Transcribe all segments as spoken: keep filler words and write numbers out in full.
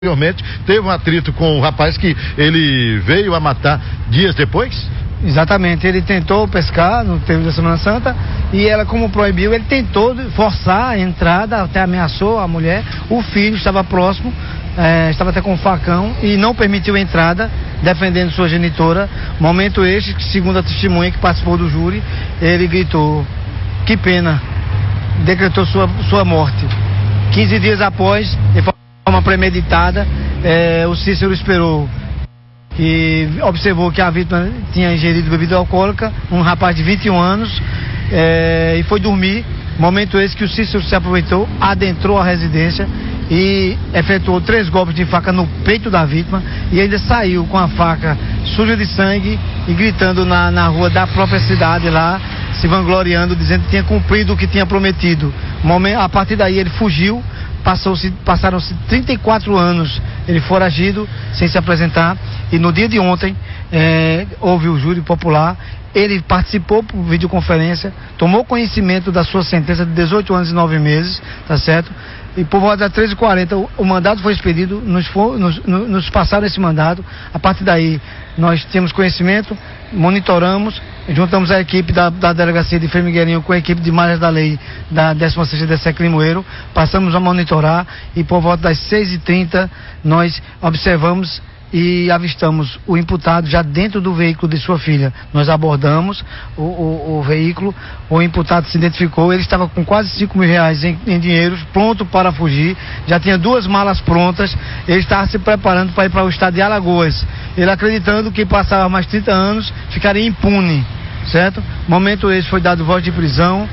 Anteriormente, teve um atrito com o rapaz que ele veio a matar dias depois? Exatamente, ele tentou pescar no tempo da Semana Santa e ela, como proibiu, ele tentou forçar a entrada, até ameaçou a mulher. O filho estava próximo, é, estava até com um facão e não permitiu a entrada, defendendo sua genitora. Momento este que, segundo a testemunha que participou do júri, ele gritou: "Que pena", decretou sua, sua morte. quinze dias após, de forma premeditada, é, o Cícero esperou e observou que a vítima tinha ingerido bebida alcoólica, um rapaz de vinte e um anos, é, e foi dormir. Momento esse que o Cícero se aproveitou, adentrou a residência e efetuou três golpes de faca no peito da vítima e ainda saiu com a faca suja de sangue e gritando na, na rua da própria cidade lá, se vangloriando, dizendo que tinha cumprido o que tinha prometido. A partir daí ele fugiu. Passou-se, passaram-se trinta e quatro anos, ele foragido, sem se apresentar, e no dia de ontem é, houve o júri popular. Ele participou por videoconferência, tomou conhecimento da sua sentença de dezoito anos e nove meses, tá certo? E por volta das treze e quarenta o, o mandato foi expedido, nos, for, nos, nos passaram esse mandado. A partir daí nós temos conhecimento, monitoramos, juntamos a equipe da, da delegacia de Frei Miguelinho com a equipe de malhas da lei da décima sexta D C Limoeiro, passamos a monitorar e por volta das seis e trinta nós observamos e avistamos o imputado já dentro do veículo de sua filha. Nós abordamos o, o, o veículo, o imputado se identificou, ele estava com quase cinco mil reais em, em dinheiro, pronto para fugir, já tinha duas malas prontas, ele estava se preparando para ir para o estado de Alagoas, ele acreditando que passava mais trinta anos, ficaria impune, certo? Momento esse foi dado voz de prisão,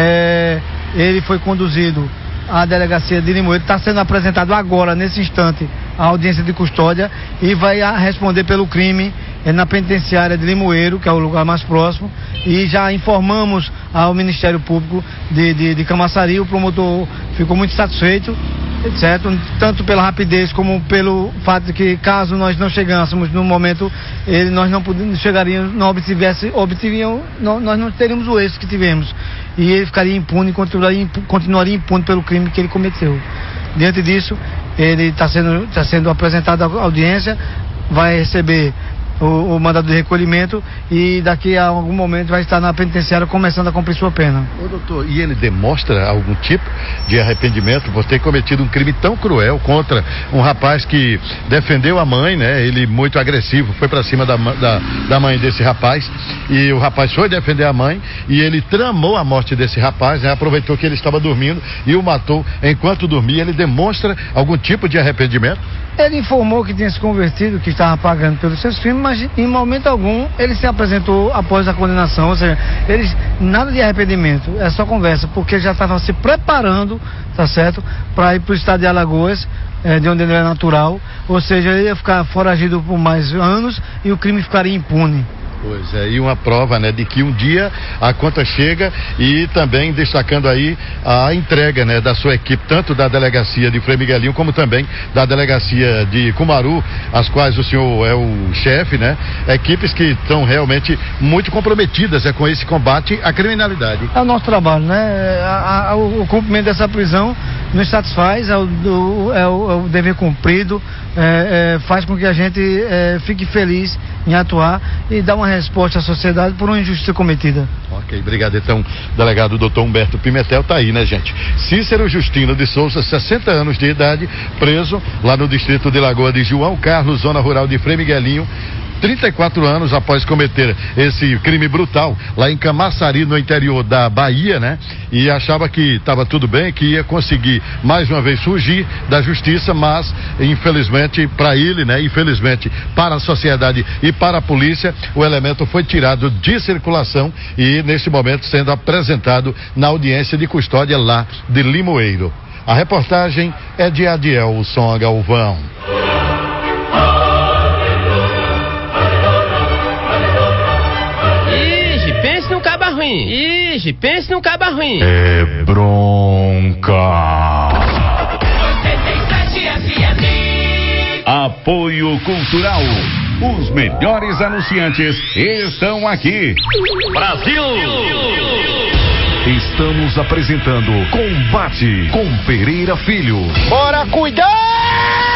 é, ele foi conduzido à delegacia de Limoeiro, está sendo apresentado agora, nesse instante, a audiência de custódia e vai responder pelo crime é, na penitenciária de Limoeiro, que é o lugar mais próximo, e já informamos ao Ministério Público de, de, de Camaçari. O promotor ficou muito satisfeito, certo? Tanto pela rapidez como pelo fato de que, caso nós não chegássemos no momento, ele, nós não podíamos, chegaríamos, não obtivesse, obtiviam, não, nós não teríamos o êxito que tivemos. E ele ficaria impune, continuaria, continuaria impune pelo crime que ele cometeu. Diante disso, ele está sendo, tá sendo apresentado à audiência, vai receber o, o mandado de recolhimento e daqui a algum momento vai estar na penitenciária começando a cumprir sua pena. Ô doutor, e ele demonstra algum tipo de arrependimento por ter cometido um crime tão cruel contra um rapaz que defendeu a mãe, né? Ele muito agressivo, foi para cima da, da, da mãe desse rapaz e o rapaz foi defender a mãe e ele tramou a morte desse rapaz, né? Aproveitou que ele estava dormindo e o matou enquanto dormia. Ele demonstra algum tipo de arrependimento? Ele informou que tinha se convertido, que estava pagando pelos seus crimes, mas em momento algum ele se apresentou após a condenação, ou seja, ele, nada de arrependimento, é só conversa, porque ele já estava se preparando, tá certo, para ir para o estado de Alagoas, é, de onde ele é natural, ou seja, ele ia ficar foragido por mais anos e o crime ficaria impune. Pois é, e uma prova, né, de que um dia a conta chega e também destacando aí a entrega, né, da sua equipe, tanto da delegacia de Frei Miguelinho como também da delegacia de Cumaru, as quais o senhor é o chefe, né, equipes que estão realmente muito comprometidas é, com esse combate à criminalidade. É o nosso trabalho, né, a, a, o, o cumprimento dessa prisão nos satisfaz, é o, do, é o, é o dever cumprido, é, é, faz com que a gente é, fique feliz em atuar e dar uma resposta à sociedade por uma injustiça cometida. Ok, obrigado então, delegado doutor Humberto Pimentel, tá aí, né, gente? Cícero Justino de Souza, sessenta anos de idade, preso lá no distrito de Lagoa de João Carlos, zona rural de Frei Miguelinho, trinta e quatro anos após cometer esse crime brutal lá em Camaçari, no interior da Bahia, né? E achava que estava tudo bem, que ia conseguir mais uma vez fugir da justiça, mas infelizmente para ele, né? Infelizmente para a sociedade e para a polícia, o elemento foi tirado de circulação e neste momento sendo apresentado na audiência de custódia lá de Limoeiro. A reportagem é de Adielson Galvão. Pense num caba ruim. Ixi, pense num caba ruim. É bronca. Apoio Cultural. Os melhores anunciantes estão aqui. Brasil! Estamos apresentando Combate com Pereira Filho. Bora cuidar!